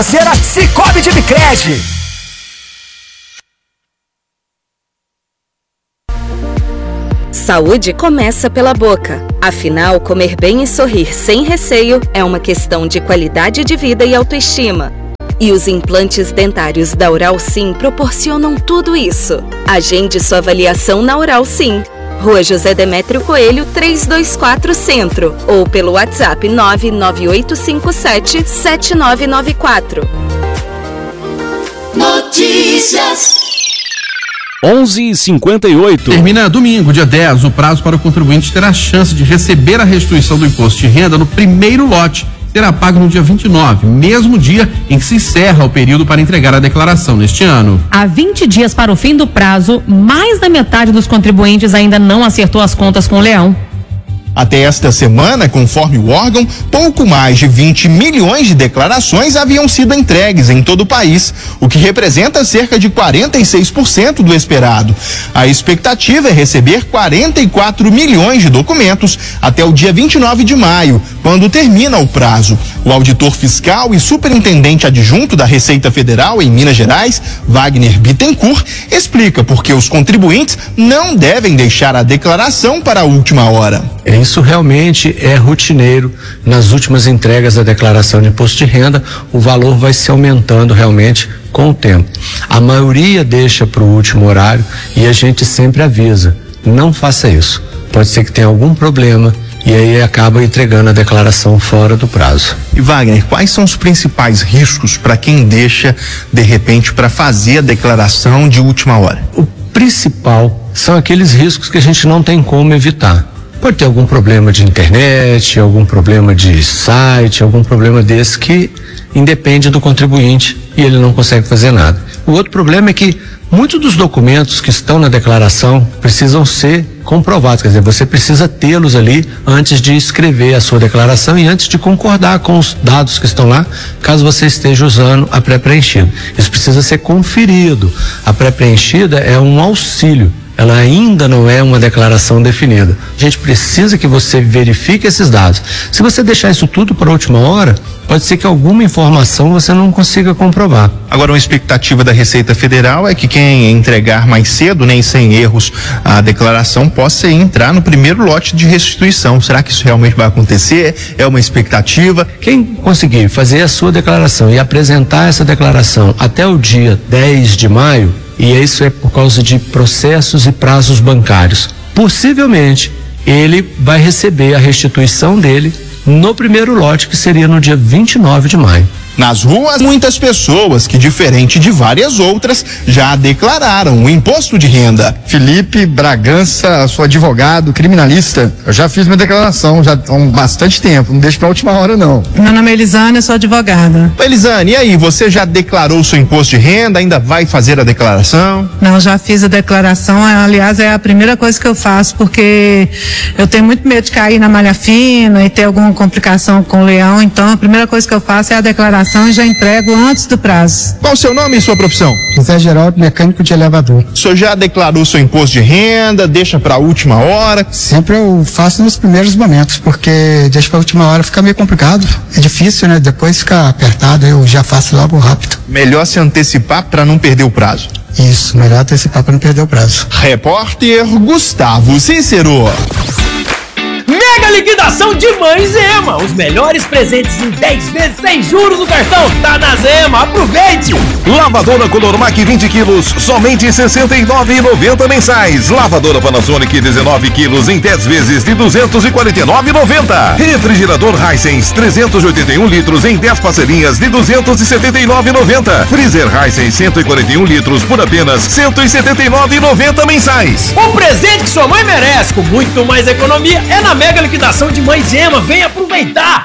financeira Cicobi de Bicred. Saúde começa pela boca. Afinal, comer bem e sorrir sem receio é uma questão de qualidade de vida e autoestima. E os implantes dentários da Oral Sim proporcionam tudo isso. Agende sua avaliação na Oral Sim. Rua José Demétrio Coelho, 324 Centro. Ou pelo WhatsApp 99857-7994. Notícias. 11h58. Termina domingo, dia 10, o prazo para o contribuinte ter a chance de receber a restituição do imposto de renda no primeiro lote. Será pago no dia 29, mesmo dia em que se encerra o período para entregar a declaração neste ano. Há 20 dias para o fim do prazo, mais da metade dos contribuintes ainda não acertou as contas com o Leão. Até esta semana, conforme o órgão, pouco mais de 20 milhões de declarações haviam sido entregues em todo o país, o que representa cerca de 46% do esperado. A expectativa é receber 44 milhões de documentos até o dia 29 de maio, quando termina o prazo. O auditor fiscal e superintendente adjunto da Receita Federal em Minas Gerais, Wagner Bittencourt, explica por que os contribuintes não devem deixar a declaração para a última hora. Isso realmente é rotineiro. Nas últimas entregas da declaração de imposto de renda, o valor vai se aumentando realmente com o tempo. A maioria deixa para o último horário e a gente sempre avisa, não faça isso. Pode ser que tenha algum problema e aí acaba entregando a declaração fora do prazo. E Wagner, quais são os principais riscos para quem deixa, de repente, para fazer a declaração de última hora? O principal são aqueles riscos que a gente não tem como evitar. Pode ter algum problema de internet, algum problema de site, algum problema desse que independe do contribuinte e ele não consegue fazer nada. O outro problema é que muitos dos documentos que estão na declaração precisam ser comprovados, quer dizer, você precisa tê-los ali antes de escrever a sua declaração e antes de concordar com os dados que estão lá, caso você esteja usando a pré-preenchida. Isso precisa ser conferido. A pré-preenchida é um auxílio. Ela ainda não é uma declaração definida. A gente precisa que você verifique esses dados. Se você deixar isso tudo para a última hora, pode ser que alguma informação você não consiga comprovar. Agora, uma expectativa da Receita Federal é que quem entregar mais cedo, nem sem erros, a declaração possa entrar no primeiro lote de restituição. Será que isso realmente vai acontecer? É uma expectativa? Quem conseguir fazer a sua declaração e apresentar essa declaração até o dia 10 de maio, e isso é por causa de processos e prazos bancários, possivelmente ele vai receber a restituição dele no primeiro lote, que seria no dia 29 de maio. Nas ruas, muitas pessoas que, diferente de várias outras, já declararam o imposto de renda. Felipe Bragança, sou advogado, criminalista. Eu já fiz minha declaração, já há bastante tempo, não deixo pra última hora não. Meu nome é Elisane, eu sou advogada. Elisane, e aí, você já declarou o seu imposto de renda, ainda vai fazer a declaração? Não, já fiz a declaração, aliás, é a primeira coisa que eu faço, porque eu tenho muito medo de cair na malha fina e ter alguma complicação com o leão, então a primeira coisa que eu faço é a declaração e já entrego antes do prazo. Qual o seu nome e sua profissão? José Geraldo, mecânico de elevador. O senhor já declarou seu imposto de renda, deixa para a última hora? Sempre eu faço nos primeiros momentos, porque deixa para a última hora fica meio complicado. É difícil, né? Depois fica apertado, eu já faço logo rápido. Melhor se antecipar para não perder o prazo. Isso, melhor antecipar para não perder o prazo. Repórter Gustavo Cícero. Mega liquidação de Mães Ema. Os melhores presentes em 10 vezes sem juros no cartão. Tá na Ema, aproveite! Lavadora Colormac 20 quilos, somente R$ 69,90 mensais. Lavadora Panasonic 19 quilos em 10 vezes de R$ 249,90. Refrigerador Hisense 381 litros em 10 parcelinhas de R$ 279,90. Freezer Hisense 141 litros por apenas R$ 179,90 mensais. O presente que sua mãe merece, com muito mais economia, é na Mega liquidação de Mães Ema. Vem aproveitar!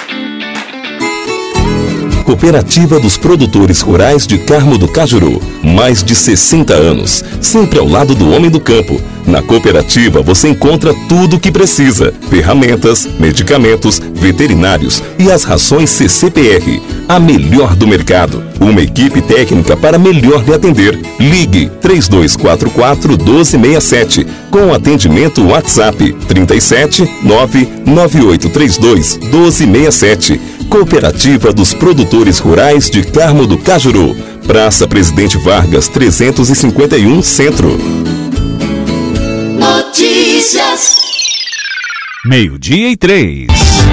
Cooperativa dos Produtores Rurais de Carmo do Cajuru. Mais de 60 anos, sempre ao lado do homem do campo. Na cooperativa você encontra tudo o que precisa: ferramentas, medicamentos, veterinários e as rações CCPR. A melhor do mercado. Uma equipe técnica para melhor lhe atender. Ligue 3244-1267 com atendimento WhatsApp 37 99832 1267. Cooperativa dos Produtores Rurais de Carmo do Cajuru. Praça Presidente Vargas, 351 Centro. Notícias. 12:03.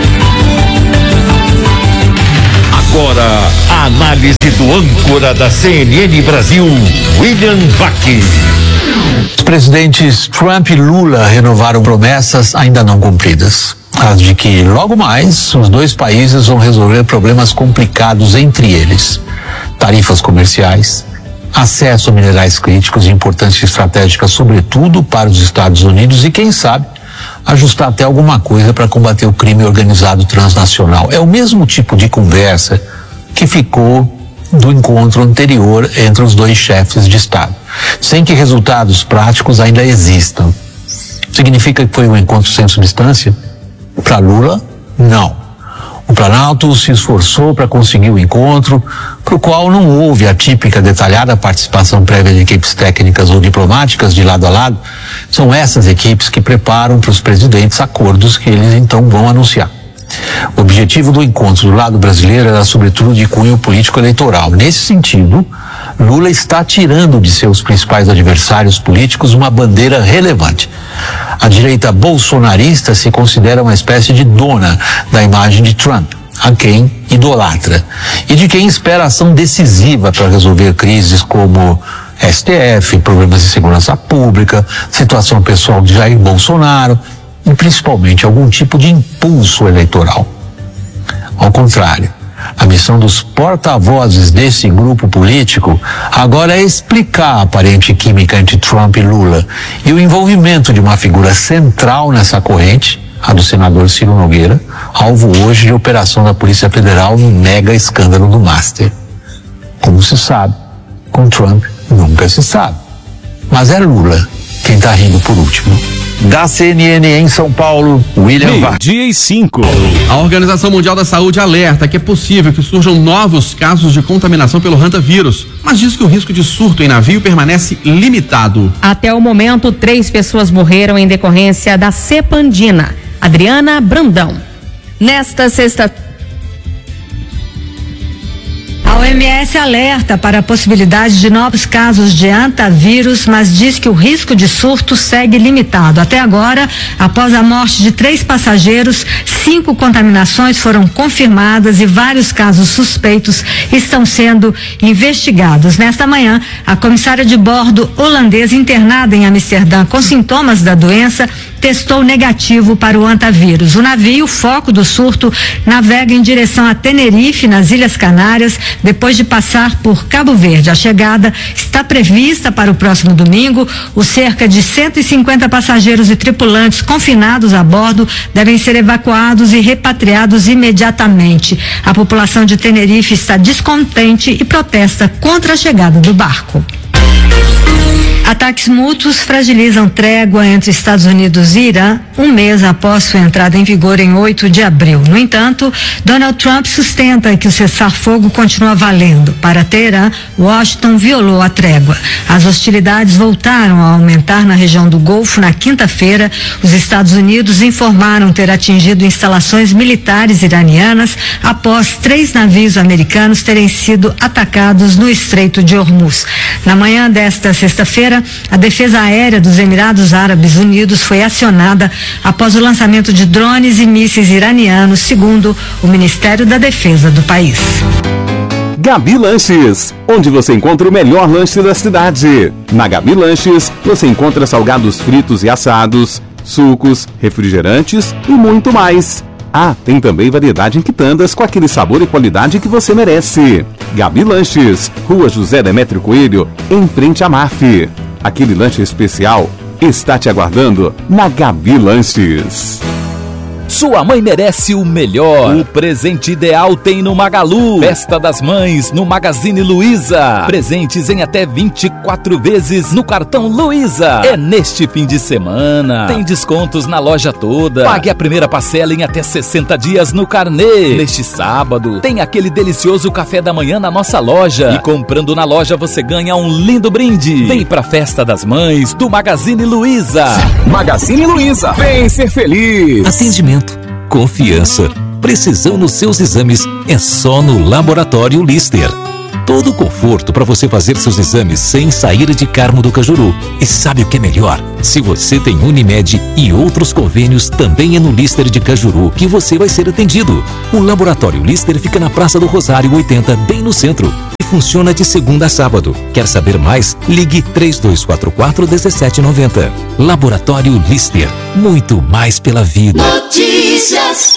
Agora, a análise do âncora da CNN Brasil, William Vac. Os presidentes Trump e Lula renovaram promessas ainda não cumpridas. As de que logo mais os dois países vão resolver problemas complicados entre eles. Tarifas comerciais, acesso a minerais críticos e importância estratégica, sobretudo para os Estados Unidos, e quem sabe ajustar até alguma coisa para combater o crime organizado transnacional. É o mesmo tipo de conversa que ficou do encontro anterior entre os dois chefes de Estado, sem que resultados práticos ainda existam. Significa que foi um encontro sem substância? Para Lula, não. O Planalto se esforçou para conseguir o encontro, para o qual não houve a típica detalhada participação prévia de equipes técnicas ou diplomáticas de lado a lado. São essas equipes que preparam para os presidentes acordos que eles então vão anunciar. O objetivo do encontro do lado brasileiro era sobretudo de cunho político-eleitoral. Nesse sentido, Lula está tirando de seus principais adversários políticos uma bandeira relevante. A direita bolsonarista se considera uma espécie de dona da imagem de Trump, a quem idolatra, e de quem espera ação decisiva para resolver crises como STF, problemas de segurança pública, situação pessoal de Jair Bolsonaro e principalmente algum tipo de impulso eleitoral. Ao contrário, a missão dos porta-vozes desse grupo político agora é explicar a aparente química entre Trump e Lula e o envolvimento de uma figura central nessa corrente, a do senador Ciro Nogueira, alvo hoje de operação da Polícia Federal no mega escândalo do Master. Como se sabe, com Trump nunca se sabe. Mas é Lula quem está rindo por último. Da CNN em São Paulo, William Vac. 12:05. A Organização Mundial da Saúde alerta que é possível que surjam novos casos de contaminação pelo hantavírus, mas diz que o risco de surto em navio permanece limitado. Até o momento, 3 pessoas morreram em decorrência da cepa andina. Adriana Brandão. Nesta sexta-feira, a OMS alerta para a possibilidade de novos casos de hantavírus, mas diz que o risco de surto segue limitado. Até agora, após a morte de 3 passageiros, 5 contaminações foram confirmadas e vários casos suspeitos estão sendo investigados. Nesta manhã, a comissária de bordo holandesa internada em Amsterdã com sintomas da doença testou negativo para o hantavírus. O navio, foco do surto, navega em direção a Tenerife, nas Ilhas Canárias, depois de passar por Cabo Verde. A chegada está prevista para o próximo domingo. Os cerca de 150 passageiros e tripulantes confinados a bordo devem ser evacuados e repatriados imediatamente. A população de Tenerife está descontente e protesta contra a chegada do barco. Ataques mútuos fragilizam trégua entre Estados Unidos e Irã, um mês após sua entrada em vigor em 8 de abril. No entanto, Donald Trump sustenta que o cessar-fogo continua valendo. Para Teherã, Washington violou a trégua. As hostilidades voltaram a aumentar na região do Golfo na quinta-feira. Os Estados Unidos informaram ter atingido instalações militares iranianas após 3 navios americanos terem sido atacados no Estreito de Hormuz. Na manhã desta sexta-feira, a defesa aérea dos Emirados Árabes Unidos foi acionada após o lançamento de drones e mísseis iranianos, segundo o Ministério da Defesa do país. Gabi Lanches, onde você encontra o melhor lanche da cidade. Na Gabi Lanches, você encontra salgados fritos e assados, sucos, refrigerantes e muito mais. Ah, tem também variedade em quitandas com aquele sabor e qualidade que você merece. Gabi Lanches, Rua José Demétrio Coelho, em frente à MAF. Aquele lanche especial está te aguardando na Gabi Lanches. Sua mãe merece o melhor. O presente ideal tem no Magalu. Festa das Mães no Magazine Luiza. Presentes em até 24 vezes no cartão Luiza. É neste fim de semana. Tem descontos na loja toda. Pague a primeira parcela em até 60 dias no carnê. Neste sábado, tem aquele delicioso café da manhã na nossa loja. E comprando na loja você ganha um lindo brinde. Vem pra Festa das Mães do Magazine Luiza. Magazine Luiza. Vem ser feliz. Atendimento, confiança, precisão nos seus exames é só no Laboratório Lister. Todo o conforto para você fazer seus exames sem sair de Carmo do Cajuru. E sabe o que é melhor? Se você tem Unimed e outros convênios, também é no Lister de Cajuru que você vai ser atendido. O Laboratório Lister fica na Praça do Rosário 80, bem no centro. E funciona de segunda a sábado. Quer saber mais? Ligue 3244-1790. Laboratório Lister. Muito mais pela vida. Notícias.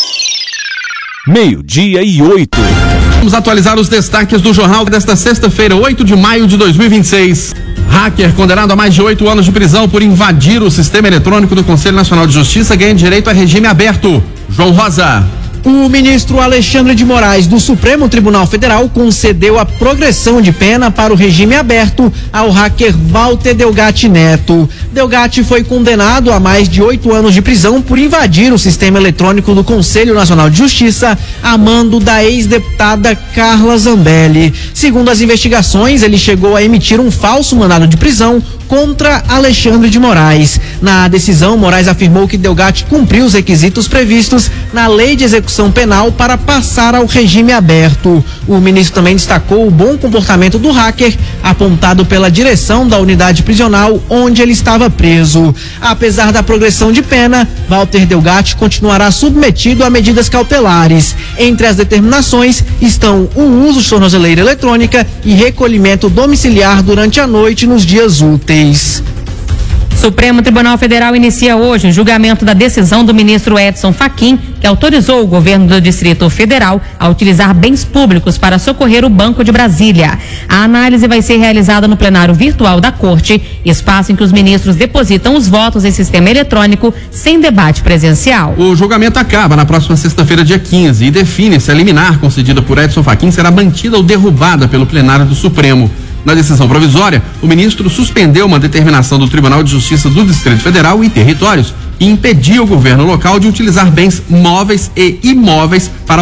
12:08. Vamos atualizar os destaques do jornal desta sexta-feira, 8 de maio de 2026. Hacker condenado a mais de 8 anos de prisão por invadir o sistema eletrônico do Conselho Nacional de Justiça ganha direito a regime aberto. João Rosa. O ministro Alexandre de Moraes, do Supremo Tribunal Federal, concedeu a progressão de pena para o regime aberto ao hacker Walter Delgatti Neto. Delgatti foi condenado a mais de 8 anos de prisão por invadir o sistema eletrônico do Conselho Nacional de Justiça a mando da ex-deputada Carla Zambelli. Segundo as investigações, ele chegou a emitir um falso mandado de prisão contra Alexandre de Moraes. Na decisão, Moraes afirmou que Delgatti cumpriu os requisitos previstos na Lei de Execução Penal para passar ao regime aberto. O ministro também destacou o bom comportamento do hacker, apontado pela direção da unidade prisional onde ele estava preso. Apesar da progressão de pena, Walter Delgatti continuará submetido a medidas cautelares. Entre as determinações estão o uso de tornozeleira eletrônica e recolhimento domiciliar durante a noite nos dias úteis. Supremo Tribunal Federal inicia hoje o julgamento da decisão do ministro Edson Fachin, que autorizou o governo do Distrito Federal a utilizar bens públicos para socorrer o Banco de Brasília. A análise vai ser realizada no plenário virtual da Corte, espaço em que os ministros depositam os votos em sistema eletrônico sem debate presencial. O julgamento acaba na próxima sexta-feira, dia 15, e define se a liminar concedida por Edson Fachin será mantida ou derrubada pelo plenário do Supremo. Na decisão provisória, o ministro suspendeu uma determinação do Tribunal de Justiça do Distrito Federal e Territórios e impediu o governo local de utilizar bens móveis e imóveis para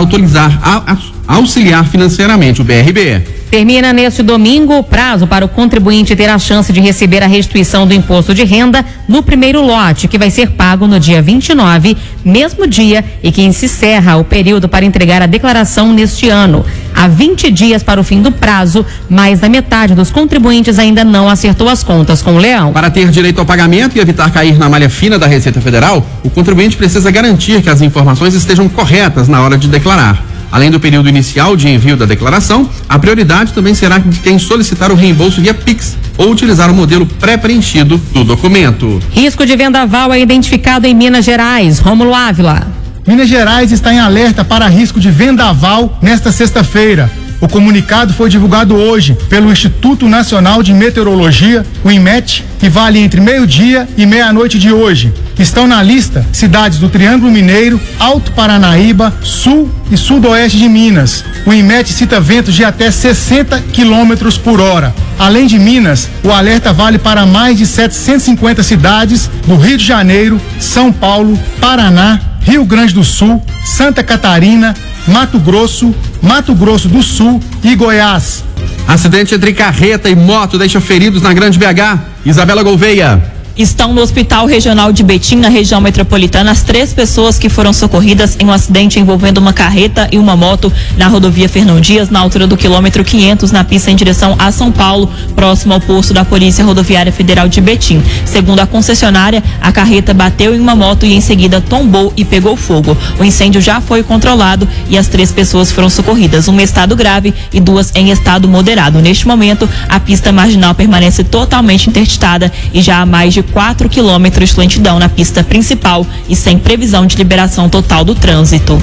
auxiliar financeiramente o BRB. Termina neste domingo o prazo para o contribuinte ter a chance de receber a restituição do imposto de renda no primeiro lote, que vai ser pago no dia 29, mesmo dia em que se encerra o período para entregar a declaração neste ano. Há 20 dias para o fim do prazo, mais da metade dos contribuintes ainda não acertou as contas com o Leão. Para ter direito ao pagamento e evitar cair na malha fina da Receita Federal, o contribuinte precisa garantir que as informações estejam corretas na hora de declarar. Além do período inicial de envio da declaração, a prioridade também será de quem solicitar o reembolso via Pix ou utilizar o modelo pré-preenchido do documento. Risco de vendaval é identificado em Minas Gerais. Rômulo Ávila. Minas Gerais está em alerta para risco de vendaval nesta sexta-feira. O comunicado foi divulgado hoje pelo Instituto Nacional de Meteorologia, o INMET, que vale entre meio-dia e meia-noite de hoje. Estão na lista cidades do Triângulo Mineiro, Alto Paranaíba, Sul e Sudoeste de Minas. O INMET cita ventos de até 60 quilômetros por hora. Além de Minas, o alerta vale para mais de 750 cidades do Rio de Janeiro, São Paulo, Paraná, Rio Grande do Sul, Santa Catarina, Mato Grosso do Sul e Goiás. Acidente entre carreta e moto deixa feridos na Grande BH. Isabela Gouveia. Estão no Hospital Regional de Betim, na região metropolitana, as 3 pessoas que foram socorridas em um acidente envolvendo uma carreta e uma moto na rodovia Fernão Dias, na altura do quilômetro 500, na pista em direção a São Paulo, próximo ao posto da Polícia Rodoviária Federal de Betim. Segundo a concessionária, a carreta bateu em uma moto e em seguida tombou e pegou fogo. O incêndio já foi controlado e as 3 pessoas foram socorridas, uma em estado grave e 2 em estado moderado. Neste momento, a pista marginal permanece totalmente interditada e já há mais de 4 quilômetros de lentidão na pista principal e sem previsão de liberação total do trânsito.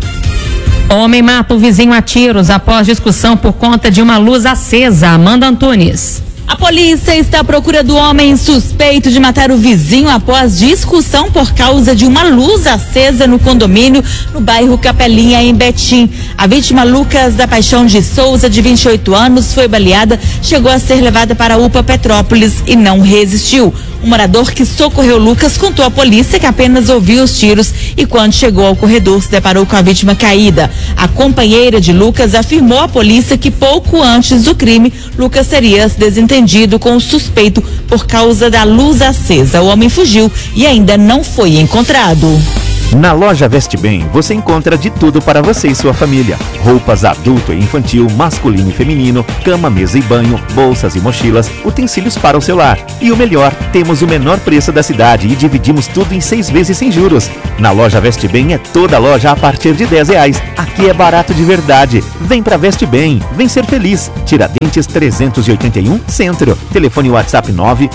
Homem mata o vizinho a tiros após discussão por conta de uma luz acesa. Amanda Antunes. A polícia está à procura do homem suspeito de matar o vizinho após discussão por causa de uma luz acesa no condomínio no bairro Capelinha, em Betim. A vítima, Lucas da Paixão de Souza, de 28 anos, foi baleada, chegou a ser levada para a UPA Petrópolis e não resistiu. Um morador que socorreu Lucas contou à polícia que apenas ouviu os tiros e quando chegou ao corredor se deparou com a vítima caída. A companheira de Lucas afirmou à polícia que pouco antes do crime, Lucas teria se desentendido com o suspeito por causa da luz acesa. O homem fugiu e ainda não foi encontrado. Na loja Veste Bem, você encontra de tudo para você e sua família. Roupas adulto e infantil, masculino e feminino, cama, mesa e banho, bolsas e mochilas, utensílios para o seu lar. E o melhor, temos o menor preço da cidade e dividimos tudo em 6 vezes sem juros. Na loja Veste Bem é toda loja a partir de R$10. Aqui é barato de verdade. Vem pra Veste Bem, vem ser feliz. Tiradentes 381 Centro. Telefone WhatsApp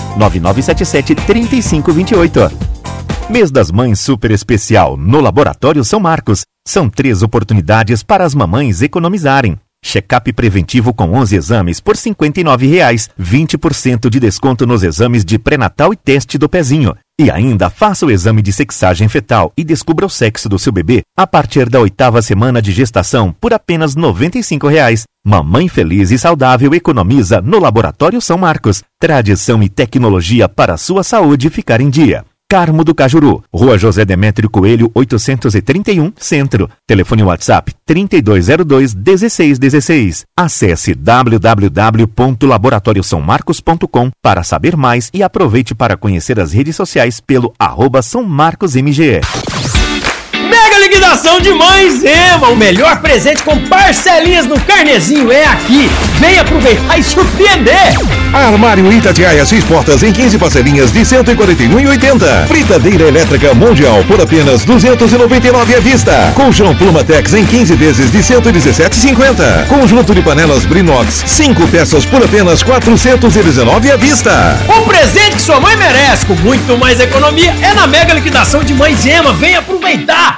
99977-3528. Mês das Mães super especial no Laboratório São Marcos. São 3 oportunidades para as mamães economizarem. Check-up preventivo com 11 exames por R$ 59,00. 20% de desconto nos exames de pré-natal e teste do pezinho. E ainda faça o exame de sexagem fetal e descubra o sexo do seu bebê a partir da 8ª semana de gestação por apenas R$ 95,00. Mamãe feliz e saudável economiza no Laboratório São Marcos. Tradição e tecnologia para a sua saúde ficar em dia. Carmo do Cajuru, Rua José Demétrio Coelho, 831, Centro. Telefone WhatsApp 3202-1616. Acesse www.laboratoriosaomarcos.com para saber mais e aproveite para conhecer as redes sociais pelo @SãoMarcosMGE. Mega liquidação de Mães Ema, o melhor presente com parcelinhas no carnezinho é aqui. Vem aproveitar e surpreender. Armário Itatiaia 6 portas em 15 parcelinhas de R$ 141,80. Fritadeira elétrica Mundial por apenas R$ 299 à vista. Colchão Plumatex em 15 vezes de R$ 117,50. Conjunto de panelas Brinox 5 peças por apenas R$ 419 à vista. O presente que sua mãe merece com muito mais economia é na mega liquidação de Mães Ema. Vem aproveitar.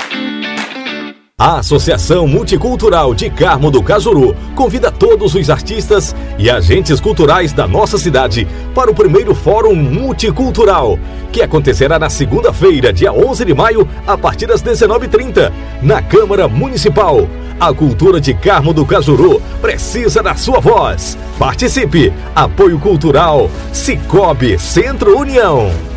A Associação Multicultural de Carmo do Cajuru convida todos os artistas e agentes culturais da nossa cidade para o primeiro Fórum Multicultural, que acontecerá na segunda-feira, dia 11 de maio, a partir das 19h30, na Câmara Municipal. A cultura de Carmo do Cajuru precisa da sua voz. Participe! Apoio Cultural Cicobi Centro União.